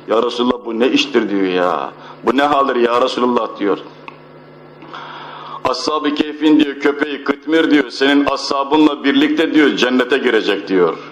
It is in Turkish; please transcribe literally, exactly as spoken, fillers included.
Ya Resulullah bu ne iştir diyor ya. Bu ne haldir ya Resulullah diyor. Ashab-ı Kehf'in diyor köpeği Kıtmir diyor senin ashabınla birlikte diyor cennete girecek diyor.